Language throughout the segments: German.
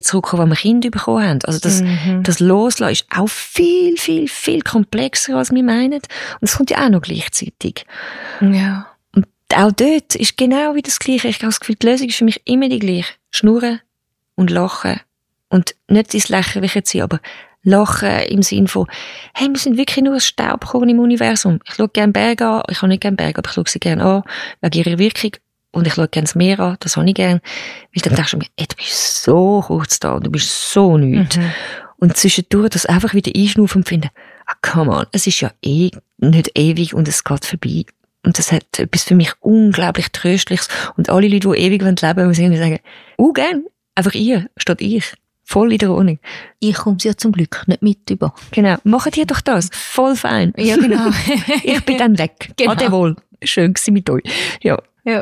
zurückkommen, als wir Kinder bekommen haben. Also das Loslassen ist auch viel, viel, viel komplexer, als wir meinen. Und es kommt ja auch noch gleichzeitig. Ja. Und auch dort ist genau wie das Gleiche. Ich habe das Gefühl, die Lösung ist für mich immer die gleiche. Schnurren und lachen. Und nicht ins Lächerliche ziehen, aber lachen im Sinn von, hey, wir sind wirklich nur ein Staubkorn im Universum. Ich schaue gerne Berge an, ich habe nicht gerne Berge, aber ich schaue sie gerne an, wegen ihrer Wirkung. Und ich schaue gerne das Meer an, das habe ich gerne. Weil dann denkst du mir, ey, du bist so kurz da, du bist so nichts. Und zwischendurch das einfach wieder einschnaufen und finden, come on, es ist ja nicht ewig und es geht vorbei. Und das hat etwas für mich unglaublich Tröstliches. Und alle Leute, die ewig leben wollen, müssen irgendwie sagen, gern, einfach ihr, statt ich. Voll in der Ordnung. Ich komme ja zum Glück nicht mit über. Genau. Macht ihr doch das. Voll fein. Ja, genau. Ich bin dann weg. Genau. Adewohl. Schön gewesen mit euch. Ja.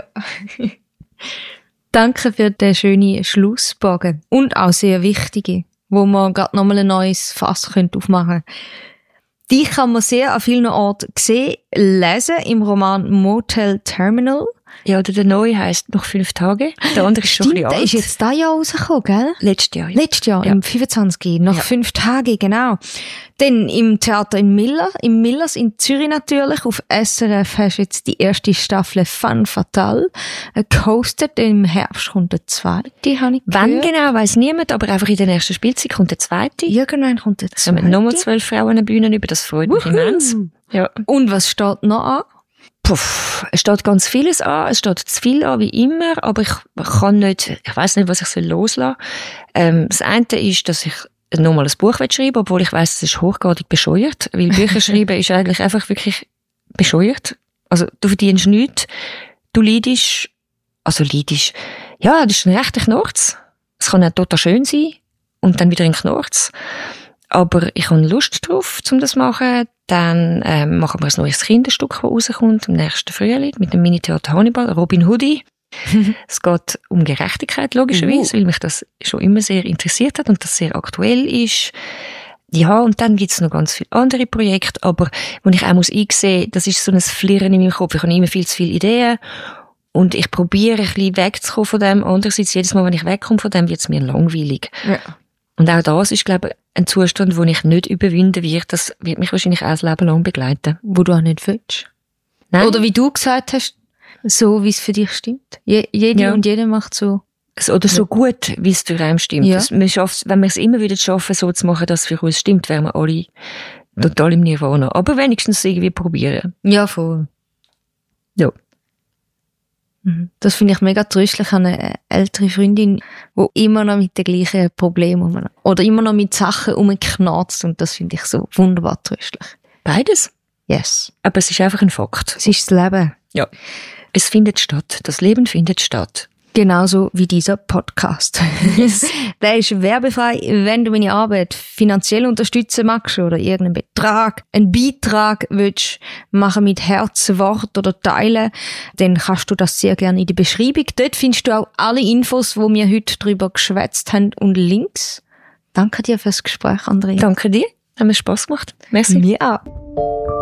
Danke für den schönen Schlussbogen. Und auch sehr wichtige, wo man gerade nochmal ein neues Fass aufmachen könnte. Die kann man sehr an vielen Orten sehen, lesen im Roman Motel Terminal. Ja, oder der neue heisst «Noch 5 Tage». Der andere ist schon ein bisschen alt. Der ist jetzt dieses Jahr rausgekommen, gell? Letztes Jahr, ja. Letztes Jahr, im 25. Noch 5 Tage, genau. Dann im Theater im Millers in Zürich natürlich. Auf SRF hast du jetzt die erste Staffel «Femme Fatale» gehostet. Im Herbst kommt der zweite, habe ich gehört. Wann genau, weiss niemand, aber einfach in der nächsten Spielzeit kommt der zweite. Irgendwann kommt der zweite. Es kommen nochmal 12 Frauen an der Bühne über, das freut mich immens. Ja. Und was steht noch an? Es steht ganz vieles an, es steht zu viel an, wie immer, aber ich weiss nicht, was ich loslassen soll. Das eine ist, dass ich nochmal ein Buch schreiben will, obwohl ich weiss, es ist hochgradig bescheuert, weil Bücher schreiben ist eigentlich einfach wirklich bescheuert. Also, du verdienst nichts, du leidest, ja, das ist ein rechter Knurz. Es kann auch total schön sein und dann wieder ein Knurz. Aber ich habe Lust drauf, um das zu machen. Dann machen wir ein neues Kinderstück, das rauskommt im nächsten Frühling mit dem Mini-Theater Hannibal, Robin Hoodie. Es geht um Gerechtigkeit, logischerweise, weil mich das schon immer sehr interessiert hat und das sehr aktuell ist. Ja, und dann gibt's noch ganz viele andere Projekte, aber wo ich auch einsehen muss, das ist so ein Flirren in meinem Kopf. Ich habe immer viel zu viele Ideen und ich probiere ein bisschen wegzukommen von dem. Andererseits, jedes Mal, wenn ich wegkomme von dem, wird's mir langweilig. Ja. Und auch das ist, glaube ich, ein Zustand, den ich nicht überwinden werde. Das wird mich wahrscheinlich auch ein Leben lang begleiten. Wo du auch nicht willst. Nein. Oder wie du gesagt hast, so wie es für dich stimmt. Jede und jeder macht so. Oder so gut, wie es für einen stimmt. Ja. Wenn wir es immer wieder schaffen, so zu machen, dass es für uns stimmt, wären wir alle total im Nirvana. Aber wenigstens irgendwie probieren. Ja, voll. Ja. Das finde ich mega tröstlich an eine ältere Freundin, die immer noch mit den gleichen Problemen oder immer noch mit Sachen rumknarzt, und das finde ich so wunderbar tröstlich. Beides? Yes. Aber es ist einfach ein Fakt. Es ist das Leben. Ja. Es findet statt. Das Leben findet statt. Genauso wie dieser Podcast. Yes. Der ist werbefrei. Wenn du meine Arbeit finanziell unterstützen magst oder irgendeinen Beitrag willst machen mit Herzwort oder teilen, dann kannst du das sehr gerne in der Beschreibung. Dort findest du auch alle Infos, wo wir heute drüber geschwätzt haben, und Links. Danke dir fürs Gespräch, Andrea. Danke dir. Hat mir Spass gemacht. Merci. Mir auch.